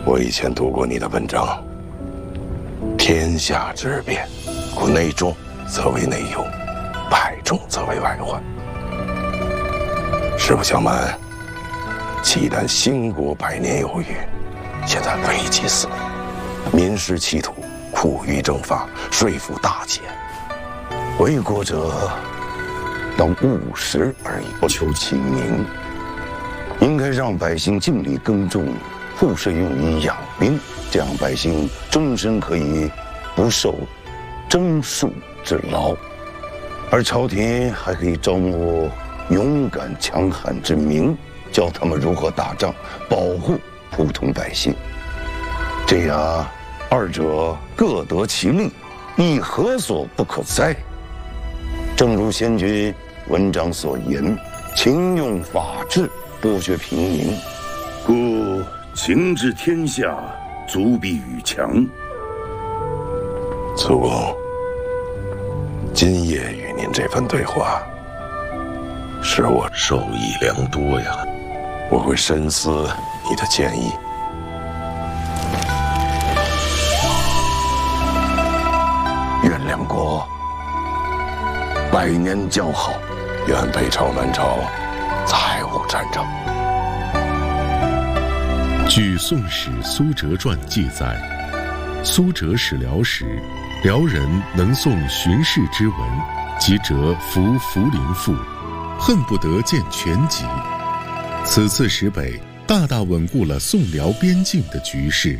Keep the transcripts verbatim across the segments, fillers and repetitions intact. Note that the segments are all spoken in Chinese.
我以前读过你的文章，天下之变，故内重则为内忧，外重则为外患。实不相瞒，契丹兴国百年有余，现在危机四伏，民失其土，苦于征发，税负大减。为国者当务实而已，不求其名。应该让百姓尽力耕种，赋税用于养兵，这样百姓终身可以不受征戍之劳，而朝廷还可以招募勇敢强悍之民，教他们如何打仗，保护普通百姓。这样，二者各得其利，亦何所不可哉？正如先君文章所言，勤用法治，剥削平民， 故情治天下，足必与强。 苏公，今夜与您这番对话，使我受益良多呀。 我会深思你的建议。愿两国百年交好，愿北朝南朝再无战争。 据《宋史·苏辙传》记载，苏辙使辽时，辽人能诵荀氏之文，即折服茯苓赋，恨不得见全集。此次使北，大大稳固了宋辽边境的局势。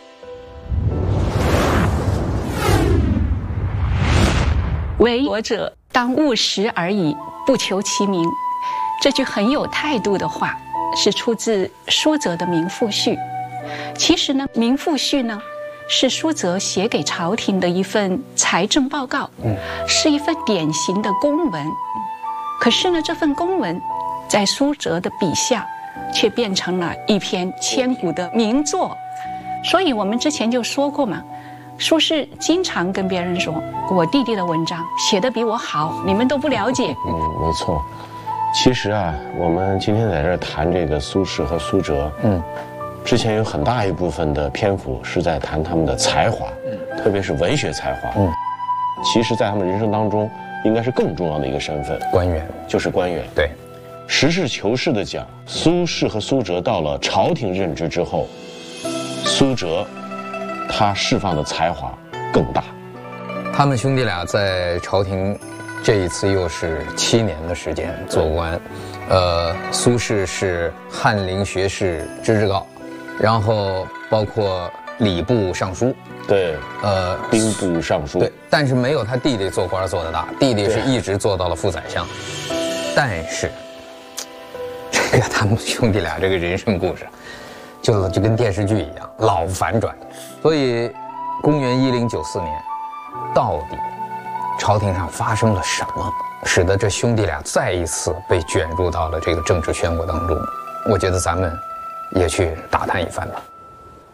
为国者当务实而已，不求其名。这句很有态度的话，是出自苏辙的《民父序》。其实呢，《民父序》呢，是苏辙写给朝廷的一份财政报告，嗯，是一份典型的公文。可是呢，这份公文在苏辙的笔下，却变成了一篇千古的名作。所以我们之前就说过嘛，苏轼经常跟别人说，我弟弟的文章写得比我好，你们都不了解。 嗯，没错。其实啊，我们今天在这儿谈这个苏轼和苏辙，嗯，之前有很大一部分的篇幅是在谈他们的才华，嗯，特别是文学才华，嗯，其实，在他们人生当中，应该是更重要的一个身份， 官员， 就是官员。 对， 实事求是的讲，苏轼和苏辙到了朝廷任职之后，苏辙他释放的才华更大。 他们兄弟俩在朝廷这一次又是七年的时间做官，呃，苏轼是翰林学士知制诰，然后包括礼部尚书， 对， 呃， 兵部尚书， 对，但是没有他弟弟做官做得大，弟弟是一直做到了副宰相。但是，这个他们兄弟俩这个人生故事，就就跟电视剧一样，老反转。所以，公元一零九四年，到底朝廷上发生了什么，使得这兄弟俩再一次被卷入到了这个政治漩涡当中？我觉得咱们也去打探一番吧。